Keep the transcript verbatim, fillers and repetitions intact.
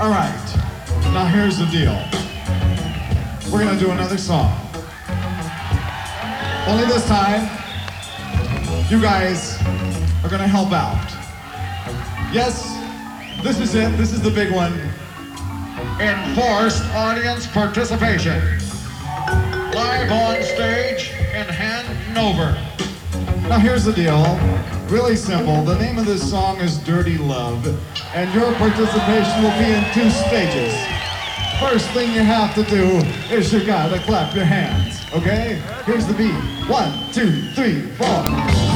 All right, now here's the deal. We're gonna do another song. Only this time, you guys are gonna help out. Yes, this is it, this is the big one. Enforced audience participation. Live on stage in Hanover. Now here's the deal, really simple. The name of this song is Dirty Love, and your participation will be in two stages. First thing you have to do is you gotta clap your hands, okay? Here's the beat. One, two, three, four.